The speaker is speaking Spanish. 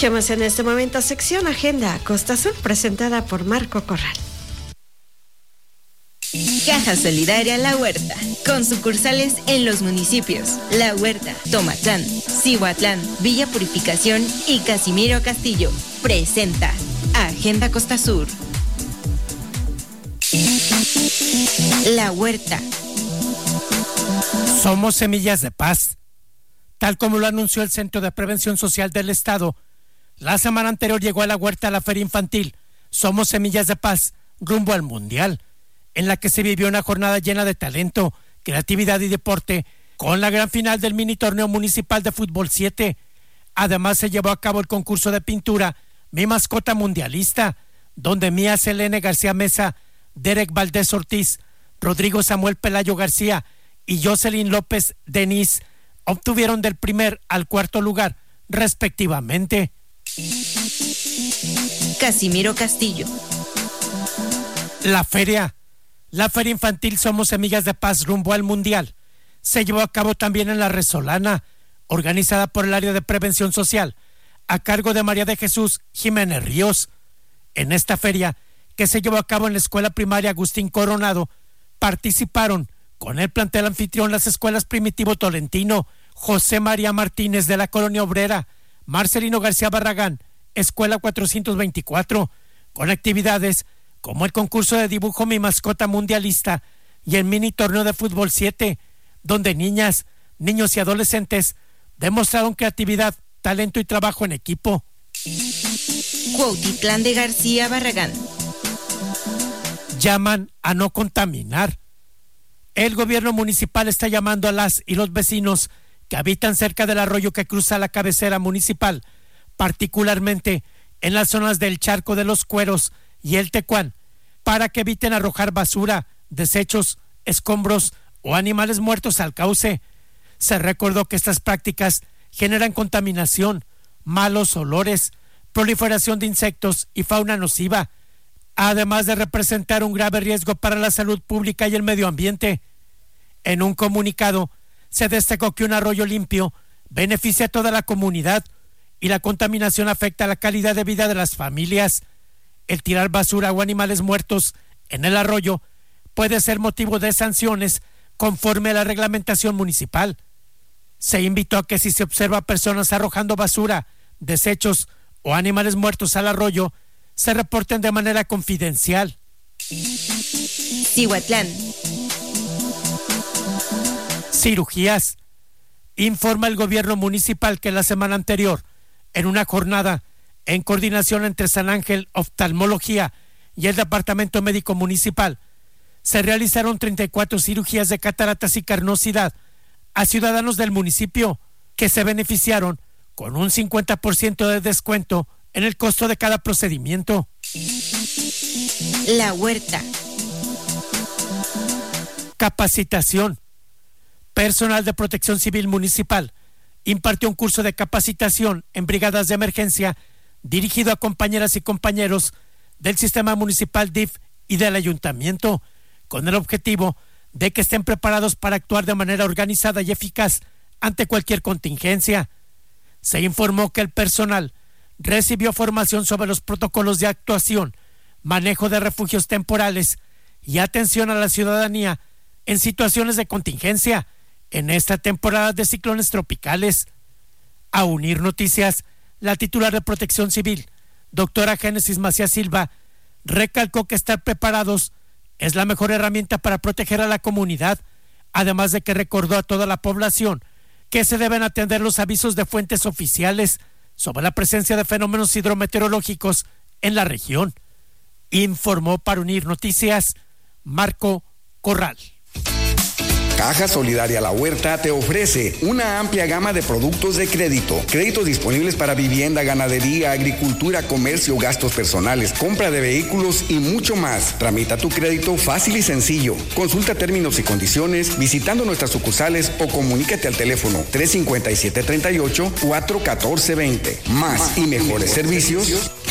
Escuchemos en este momento sección Agenda Costa Azul, presentada por Marco Corral. Caja Solidaria La Huerta, con sucursales en los municipios La Huerta, Tomatlán, Cihuatlán, Villa Purificación y Casimiro Castillo, presenta Agenda Costa Sur. La Huerta. Somos semillas de paz. Tal como lo anunció el Centro de Prevención Social del Estado, la semana anterior llegó a La Huerta la feria infantil Somos Semillas de Paz, rumbo al Mundial, en la que se vivió una jornada llena de talento, creatividad y deporte, con la gran final del mini torneo municipal de fútbol 7. Además se llevó a cabo el concurso de pintura Mi Mascota Mundialista, donde Mía Selene García Mesa, Derek Valdés Ortiz, Rodrigo Samuel Pelayo García y Jocelyn López Denis obtuvieron del primer al cuarto lugar, respectivamente. Casimiro Castillo. La feria infantil Somos Semillas de Paz rumbo al Mundial se llevó a cabo también en La Resolana, organizada por el área de prevención social, a cargo de María de Jesús Jiménez Ríos. En esta feria, que se llevó a cabo en la escuela primaria Agustín Coronado, participaron con el plantel anfitrión las escuelas Primitivo Tolentino, José María Martínez de la Colonia Obrera, Marcelino García Barragán, Escuela 424, con actividades como el concurso de dibujo Mi Mascota Mundialista y el mini torneo de fútbol 7, donde niñas, niños y adolescentes demostraron creatividad, talento y trabajo en equipo. Cuautitlán de García Barragán. Llaman a no contaminar. El gobierno municipal está llamando a las y los vecinos que habitan cerca del arroyo que cruza la cabecera municipal, particularmente en las zonas del Charco de los Cueros y el Tecuán, para que eviten arrojar basura, desechos, escombros o animales muertos al cauce. Se recordó que estas prácticas generan contaminación, malos olores, proliferación de insectos y fauna nociva, además de representar un grave riesgo para la salud pública y el medio ambiente. En un comunicado, se destacó que un arroyo limpio beneficia a toda la comunidad y la contaminación afecta la calidad de vida de las familias. El tirar basura o animales muertos en el arroyo puede ser motivo de sanciones conforme a la reglamentación municipal. Se invitó a que si se observa personas arrojando basura, desechos o animales muertos al arroyo, se reporten de manera confidencial. Cihuatlán. Cirugías. Informa el gobierno municipal que la semana anterior, en una jornada en coordinación entre San Ángel Oftalmología y el Departamento Médico Municipal, se realizaron 34 cirugías de cataratas y carnosidad a ciudadanos del municipio, que se beneficiaron con un 50% de descuento en el costo de cada procedimiento. La Huerta. Capacitación. Personal de Protección Civil Municipal impartió un curso de capacitación en brigadas de emergencia dirigido a compañeras y compañeros del sistema municipal DIF y del ayuntamiento, con el objetivo de que estén preparados para actuar de manera organizada y eficaz ante cualquier contingencia. Se informó que el personal recibió formación sobre los protocolos de actuación, manejo de refugios temporales y atención a la ciudadanía en situaciones de contingencia en esta temporada de ciclones tropicales. A Unir Noticias, la titular de Protección Civil, doctora Génesis Macías Silva, recalcó que estar preparados es la mejor herramienta para proteger a la comunidad, además de que recordó a toda la población que se deben atender los avisos de fuentes oficiales sobre la presencia de fenómenos hidrometeorológicos en la región. Informó para Unir Noticias, Marco Corral. Caja Solidaria La Huerta te ofrece una amplia gama de productos de crédito. Créditos disponibles para vivienda, ganadería, agricultura, comercio, gastos personales, compra de vehículos y mucho más. Tramita tu crédito fácil y sencillo. Consulta términos y condiciones visitando nuestras sucursales o comunícate al teléfono 357-38-414-20. Más y mejores servicios